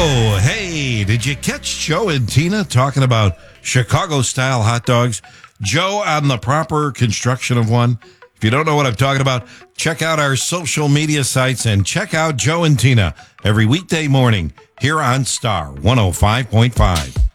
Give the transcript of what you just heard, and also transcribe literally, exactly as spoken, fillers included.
Oh, hey, did you catch Joe and Tina talking about Chicago-style hot dogs? Joe on the proper construction of one. If you don't know what I'm talking about, check out our social media sites and check out Joe and Tina every weekday morning here on Star one oh five point five.